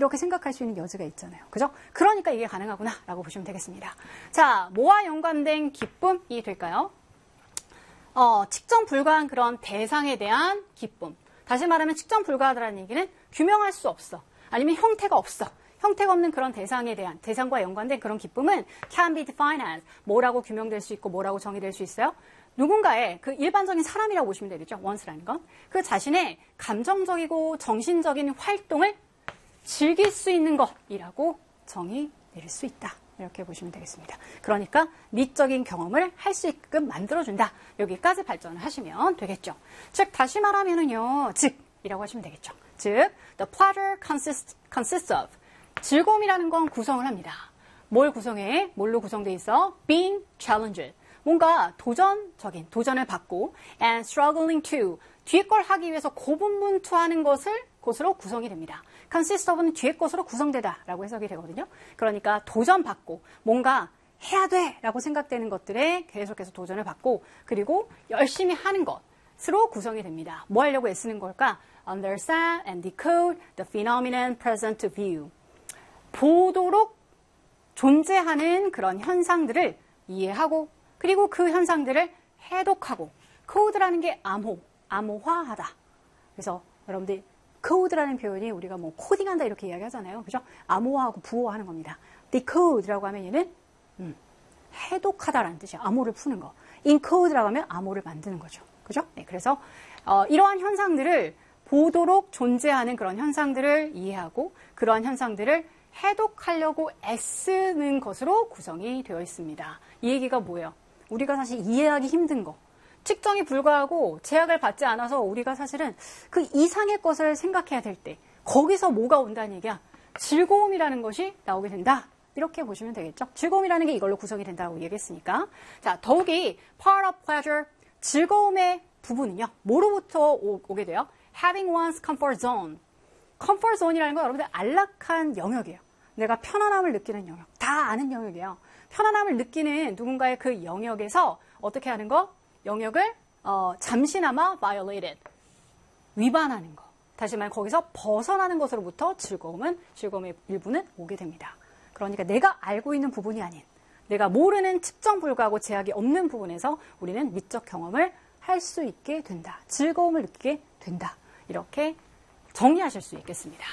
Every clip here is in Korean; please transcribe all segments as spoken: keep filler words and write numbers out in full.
이렇게 생각할 수 있는 여지가 있잖아요. 그죠? 그러니까 이게 가능하구나 라고 보시면 되겠습니다. 자, 뭐와 연관된 기쁨이 될까요? 어, 측정 불가한 그런 대상에 대한 기쁨. 다시 말하면 측정 불가하다는 얘기는 규명할 수 없어. 아니면 형태가 없어. 형태가 없는 그런 대상에 대한, 대상과 연관된 그런 기쁨은 can be defined as 뭐라고 규명될 수 있고 뭐라고 정의될 수 있어요? 누군가의 그 일반적인 사람이라고 보시면 되겠죠. once라는 건. 그 자신의 감정적이고 정신적인 활동을 즐길 수 있는 것이라고 정의 내릴 수 있다. 이렇게 보시면 되겠습니다. 그러니까 미적인 경험을 할 수 있게끔 만들어준다. 여기까지 발전을 하시면 되겠죠. 즉 다시 말하면은요. 즉이라고 하시면 되겠죠. 즉 the pleasure consists, consists of 즐거움이라는 건 구성을 합니다. 뭘 구성해? 뭘로 구성돼 있어? being challenged. 뭔가 도전적인, 도전을 받고 and struggling to 뒤에 걸 하기 위해서 고분분투하는 것을 것으로 구성이 됩니다. consist of는 뒤에 것으로 구성되다라고 해석이 되거든요. 그러니까 도전받고 뭔가 해야 돼라고 생각되는 것들에 계속해서 도전을 받고 그리고 열심히 하는 것으로 구성이 됩니다. 뭐 하려고 애쓰는 걸까? Understand and decode the phenomenon present to view. 보도록 존재하는 그런 현상들을 이해하고 그리고 그 현상들을 해독하고 code라는 게 암호, 암호화하다. 그래서 여러분들 code라는 표현이 우리가 뭐 코딩한다 이렇게 이야기하잖아요. 그죠? 암호화하고 부호화하는 겁니다. decode라고 하면 얘는 음, 해독하다라는 뜻이에요. 암호를 푸는 거. encode라고 하면 암호를 만드는 거죠. 그죠? 네, 그래서 어, 이러한 현상들을 보도록 존재하는 그런 현상들을 이해하고 그러한 현상들을 해독하려고 애쓰는 것으로 구성이 되어 있습니다. 이 얘기가 뭐예요? 우리가 사실 이해하기 힘든 거. 측정이 불가하고 제약을 받지 않아서 우리가 사실은 그 이상의 것을 생각해야 될 때 거기서 뭐가 온다는 얘기야? 즐거움이라는 것이 나오게 된다. 이렇게 보시면 되겠죠. 즐거움이라는 게 이걸로 구성이 된다고 얘기했으니까. 자, 더욱이 part of pleasure, 즐거움의 부분은요. 뭐로부터 오, 오게 돼요? having one's comfort zone. comfort zone이라는 건 여러분들 안락한 영역이에요. 내가 편안함을 느끼는 영역. 다 아는 영역이에요. 편안함을 느끼는 누군가의 그 영역에서 어떻게 하는 거? 영역을 어, 잠시나마 violated, 위반하는 거. 다시 말해 거기서 벗어나는 것으로부터 즐거움은, 즐거움의 일부는 오게 됩니다. 그러니까 내가 알고 있는 부분이 아닌, 내가 모르는 측정 불가하고 제약이 없는 부분에서 우리는 미적 경험을 할 수 있게 된다. 즐거움을 느끼게 된다. 이렇게 정리하실 수 있겠습니다.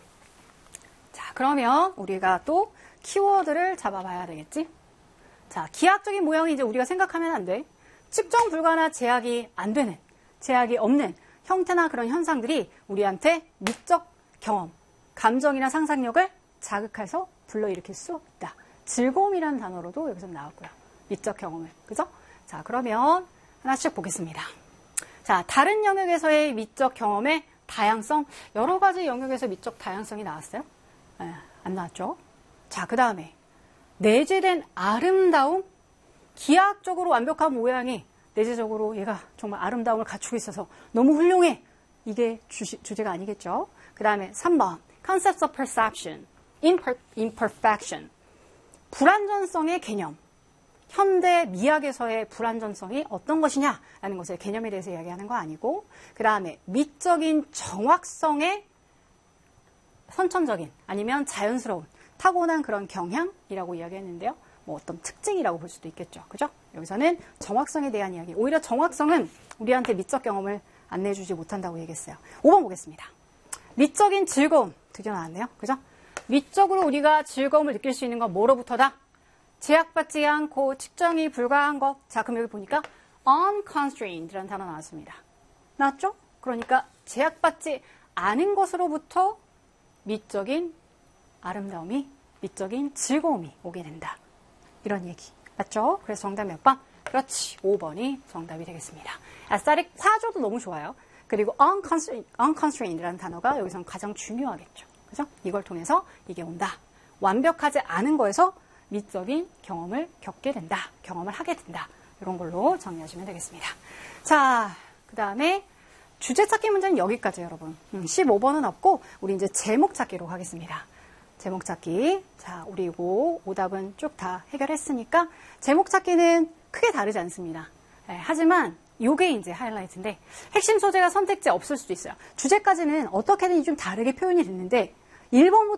자, 그러면 우리가 또 키워드를 잡아봐야 되겠지? 자, 기하학적인 모형이 이제 우리가 생각하면 안 돼. 측정 불가나 제약이 안 되는, 제약이 없는 형태나 그런 현상들이 우리한테 미적 경험, 감정이나 상상력을 자극해서 불러일으킬 수 있다. 즐거움이라는 단어로도 여기서 나왔고요. 미적 경험을. 그죠? 자, 그러면 하나씩 보겠습니다. 자, 다른 영역에서의 미적 경험의 다양성. 여러 가지 영역에서 미적 다양성이 나왔어요? 에, 안 나왔죠? 자, 그 다음에 내재된 아름다움. 기하학적으로 완벽한 모양이 내재적으로 얘가 정말 아름다움을 갖추고 있어서 너무 훌륭해. 이게 주시, 주제가 아니겠죠? 그 다음에 삼 번. Concepts of perception, imper, imperfection. 불완전성의 개념. 현대 미학에서의 불완전성이 어떤 것이냐라는 것의 개념에 대해서 이야기하는 거 아니고 그 다음에 미적인 정확성의 선천적인 아니면 자연스러운 타고난 그런 경향이라고 이야기했는데요. 뭐 어떤 특징이라고 볼 수도 있겠죠. 그죠? 여기서는 정확성에 대한 이야기. 오히려 정확성은 우리한테 미적 경험을 안내해주지 못한다고 얘기했어요. 오 번 보겠습니다. 미적인 즐거움. 드디어 나왔네요. 그죠? 미적으로 우리가 즐거움을 느낄 수 있는 건 뭐로부터다? 제약받지 않고 측정이 불가한 것. 자, 그럼 여기 보니까 unconstrained라는 단어 나왔습니다. 나왔죠? 그러니까 제약받지 않은 것으로부터 미적인 아름다움이, 미적인 즐거움이 오게 된다. 이런 얘기. 맞죠? 그래서 정답 몇 번? 그렇지. 오 번이 정답이 되겠습니다. aesthetic, 화조도 너무 좋아요. 그리고 unconstrained, unconstrained라는 단어가 여기서 가장 중요하겠죠. 그죠? 이걸 통해서 이게 온다. 완벽하지 않은 거에서 미적인 경험을 겪게 된다. 경험을 하게 된다. 이런 걸로 정리하시면 되겠습니다. 자, 그 다음에 주제 찾기 문제는 여기까지 여러분. 음, 십오 번은 없고 우리 이제 제목 찾기로 하겠습니다. 제목 찾기. 자, 우리 이거 오답은 쭉 다 해결했으니까 제목 찾기는 크게 다르지 않습니다. 네, 하지만 요게 이제 하이라이트인데 핵심 소재가 선택지 없을 수도 있어요. 주제까지는 어떻게든 좀 다르게 표현이 됐는데 일 번부터